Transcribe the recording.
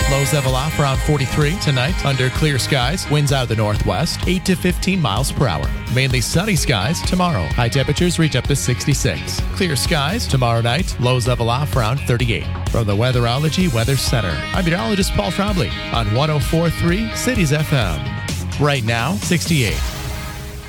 Lows level off around 43 tonight under clear skies. Winds out of the northwest, 8 to 15 miles per hour. Mainly sunny skies tomorrow. High temperatures reach up to 66. Clear skies tomorrow night. Lows level off around 38. From the Weatherology Weather Center, I'm meteorologist Paul Trombley on 104.3 Cities FM. Right now, 68.